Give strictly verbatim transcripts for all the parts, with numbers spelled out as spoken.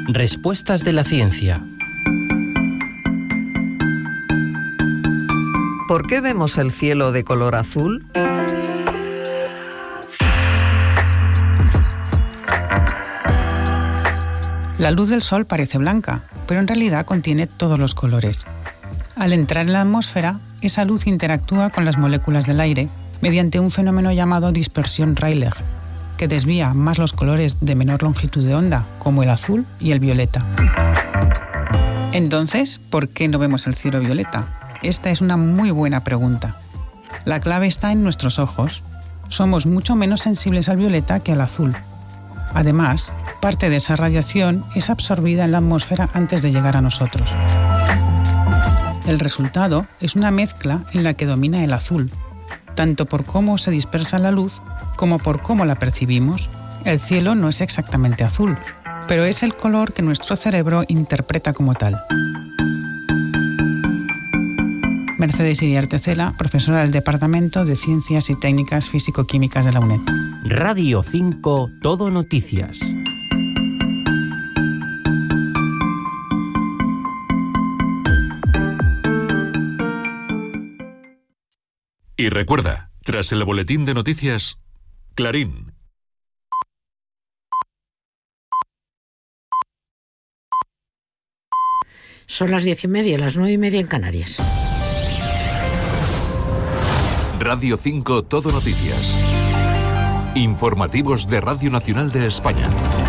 Respuestas de la ciencia. ¿Por qué vemos el cielo de color azul? La luz del sol parece blanca, pero en realidad contiene todos los colores. Al entrar en la atmósfera, esa luz interactúa con las moléculas del aire mediante un fenómeno llamado dispersión Rayleigh, que desvía más los colores de menor longitud de onda, como el azul y el violeta. Entonces, ¿por qué no vemos el cielo violeta? Esta es una muy buena pregunta. La clave está en nuestros ojos. Somos mucho menos sensibles al violeta que al azul. Además, parte de esa radiación es absorbida en la atmósfera antes de llegar a nosotros. El resultado es una mezcla en la que domina el azul, tanto por cómo se dispersa la luz como por cómo la percibimos. El cielo no es exactamente azul, pero es el color que nuestro cerebro interpreta como tal. Mercedes Iriarte Cela, profesora del Departamento de Ciencias y Técnicas Físico-Químicas de la UNED. Radio cinco, Todo Noticias. Y recuerda, tras el boletín de noticias, Clarín. Son las diez y media, las nueve y media en Canarias. Radio cinco, Todo Noticias. Informativos de Radio Nacional de España.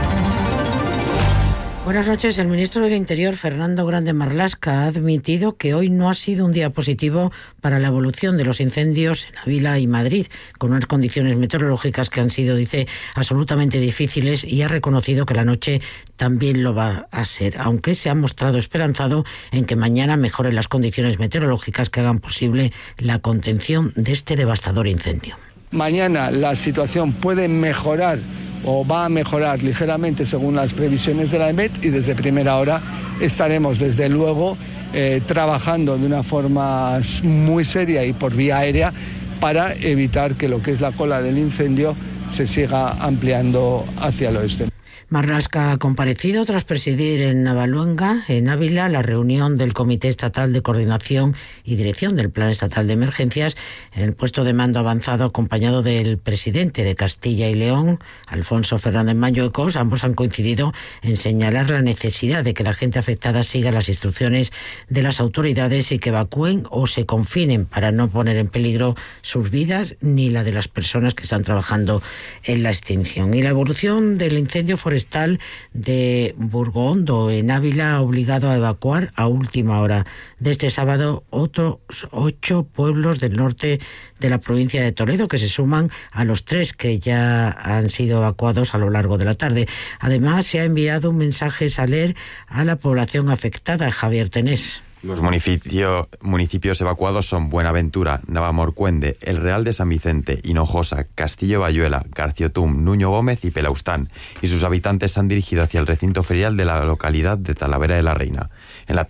Buenas noches. El ministro del Interior, Fernando Grande Marlaska, ha admitido que hoy no ha sido un día positivo para la evolución de los incendios en Ávila y Madrid, con unas condiciones meteorológicas que han sido, dice, absolutamente difíciles, y ha reconocido que la noche también lo va a ser, aunque se ha mostrado esperanzado en que mañana mejoren las condiciones meteorológicas que hagan posible la contención de este devastador incendio. Mañana la situación puede mejorar o va a mejorar ligeramente según las previsiones de la EMET, y desde primera hora estaremos desde luego eh, trabajando de una forma muy seria y por vía aérea para evitar que lo que es la cola del incendio se siga ampliando hacia el oeste. Marlaska ha comparecido tras presidir en Navaluenga, en Ávila, la reunión del Comité Estatal de Coordinación y Dirección del Plan Estatal de Emergencias, en el puesto de mando avanzado, acompañado del presidente de Castilla y León, Alfonso Fernández Mañuecos. Ambos han coincidido en señalar la necesidad de que la gente afectada siga las instrucciones de las autoridades y que evacúen o se confinen para no poner en peligro sus vidas ni la de las personas que están trabajando en la extinción. Y la evolución del incendio forestal de Burgohondo, en Ávila, ha obligado a evacuar a última hora de este sábado otros ocho pueblos del norte de la provincia de Toledo, que se suman a los tres que ya han sido evacuados a lo largo de la tarde. Además, se ha enviado un mensaje Saler a la población afectada. Javier Tenés. Los municipio, municipios evacuados son Buenaventura, Navamorcuende, El Real de San Vicente, Hinojosa, Castillo Bayuela, Garciotum, Nuño Gómez y Pelaustán, y sus habitantes se han dirigido hacia el recinto ferial de la localidad de Talavera de la Reina. En la